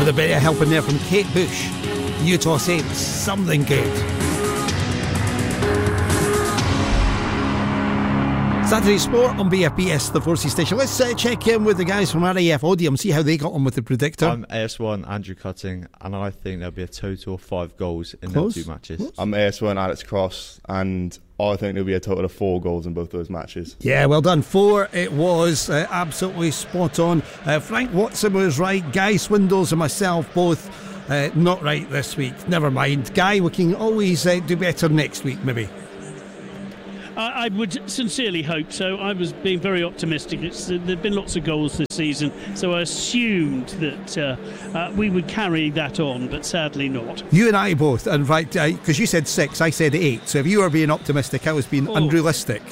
with a bit of help in there from Kate Bush. Utah Saints, something good. Saturday Sport on BFBS, the 4C station. Let's check in with the guys from RAF Odium, see how they got on with the predictor. I'm AS1 Andrew Cutting, and I think there'll be a total of 5 goals in those 2 matches. Close. I'm AS1 Alex Cross, and I think there'll be a total of 4 goals in both those matches. Yeah, well done. 4 it was, absolutely spot on. Frank Watson was right. Guy Swindles and myself both not right this week. Never mind. Guy, we can always do better next week, maybe. I would sincerely hope so. I was being very optimistic. There have been lots of goals this season, so I assumed that we would carry that on, but sadly not. You and I both, in fact, because you said 6, I said 8. So if you were being optimistic, I was being unrealistic.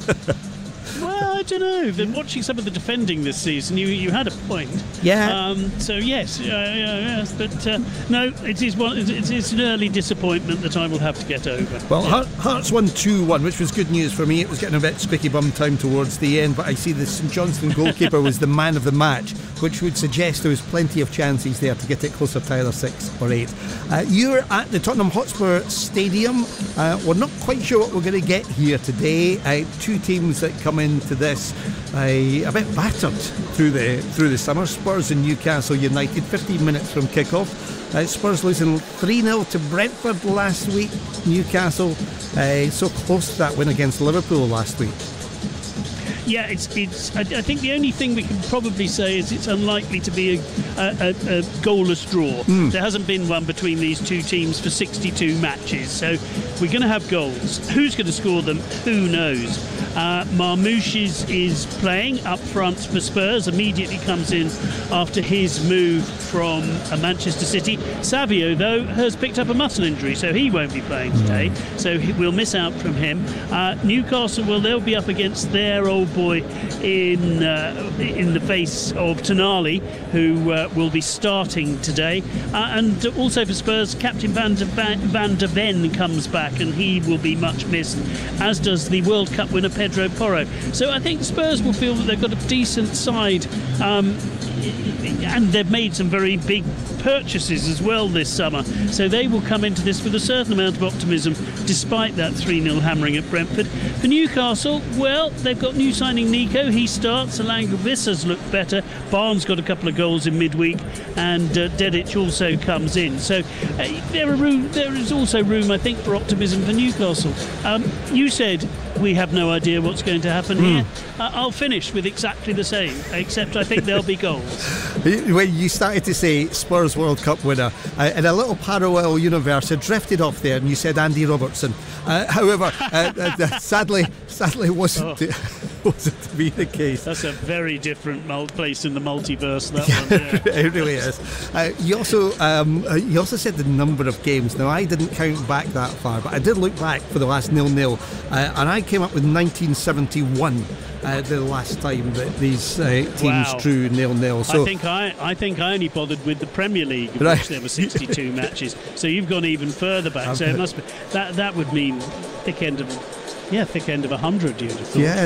Well, I don't know. Then watching some of the defending this season, you had a point. Yeah. So yes, but no, it is an early disappointment that I will have to get over. Well, Hearts won 2-1, which was good news for me. It was getting a bit squeaky bum time towards the end, but I see the St Johnstone goalkeeper was the man of the match, which would suggest there was plenty of chances there to get it closer to either 6 or 8. You're at the Tottenham Hotspur Stadium. We're not quite sure what we're going to get here today. 2 teams that come into this a bit battered through the summer. Spurs and Newcastle United, 15 minutes from kick-off. Spurs losing 3-0 to Brentford last week. Newcastle so close to that win against Liverpool last week. Yeah, I think the only thing we can probably say is it's unlikely to be a goalless draw. There hasn't been one between these 2 teams for 62 matches, so we're going to have goals. Who's going to score them? Who knows? Marmouche is playing up front for Spurs, immediately comes in after his move from Manchester City. Savio, though, has picked up a muscle injury, so he won't be playing today, so we'll miss out from him. Newcastle, well, they'll be up against their old boy in the face of Tonali, who will be starting today. And also for Spurs, Captain Van der Ven comes back, and he will be much missed, as does the World Cup winner Pedro Porro. So I think Spurs will feel that they've got a decent side, and they've made some very big purchases as well this summer, so they will come into this with a certain amount of optimism despite that 3-0 hammering at Brentford. For Newcastle, well, they've got new signing Nico, he starts. Alangovis has looked better. Barnes got a couple of goals in midweek, and Dedic also comes in, so there is also room, I think, for optimism for Newcastle. You said we have no idea what's going to happen here. I'll finish with exactly the same, except I think there'll be goals. When you started to say Spurs World Cup winner, in a little parallel universe, it drifted off there, and you said Andy Robertson. However, sadly wasn't to be the case. That's a very different place in the multiverse, that one. Yeah. It really is. You also said the number of games. Now, I didn't count back that far, but I did look back for the last 0-0, and I came up with 1971. The last time that these teams drew 0-0. So I think I only bothered with the Premier League, in which there were 62 matches. So you've gone even further back. So it must be that would mean thick end of 100. You'd have thought. Yeah,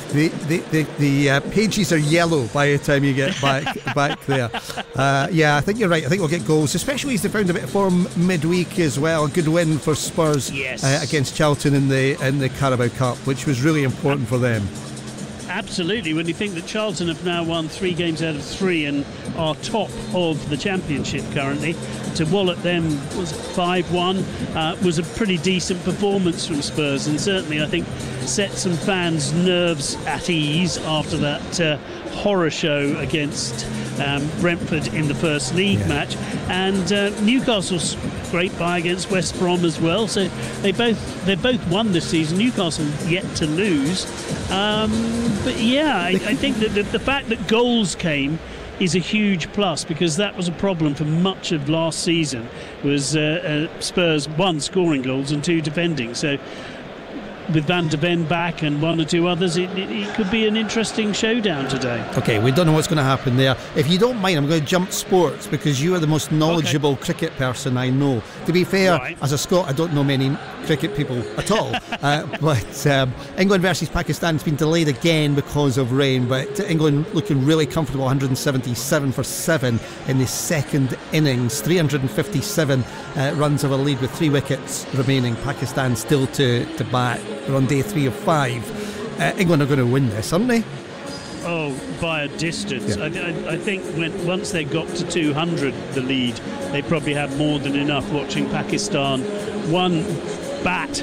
the pages are yellow by the time you get back there. Yeah, I think you're right. I think we'll get goals, especially as they found a bit of form midweek as well. A good win for Spurs against Charlton in the Carabao Cup, which was really important for them. Absolutely, when you think that Charlton have now won 3 games out of 3 and are top of the Championship currently, to wallop them was 5-1, was a pretty decent performance from Spurs, and certainly I think set some fans' nerves at ease after that horror show against Brentford in the first league match. And Newcastle's great buy against West Brom as well, so they both won this season. Newcastle yet to lose, but yeah, I think that the fact that goals came is a huge plus, because that was a problem for much of last season, was Spurs 1 scoring goals and 2 defending. So with Van der Ven back and one or two others, it could be an interesting showdown today. Okay, we don't know what's going to happen there. If you don't mind, I'm going to jump sports because you are the most knowledgeable cricket person I know. To be fair, as a Scot, I don't know many cricket people at all. But England versus Pakistan has been delayed again because of rain, but England looking really comfortable, 177 for 7 in the second innings, 357 runs of a lead with 3 wickets remaining. Pakistan still to bat. They're on day 3 of 5. England are going to win this, aren't they? Oh, by a distance. Yeah. I think once they got to 200, the lead, they probably had more than enough watching Pakistan one bat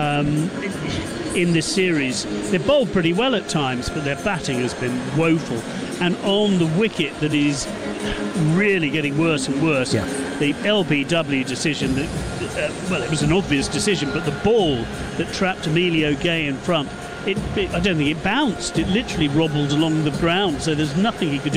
in this series. They've bowled pretty well at times, but their batting has been woeful. And on the wicket that is really getting worse and worse, the LBW decision, well, it was an obvious decision, but the ball that trapped Emilio Gay in front, I don't think it bounced. It literally robbled along the ground, so there's nothing he could do.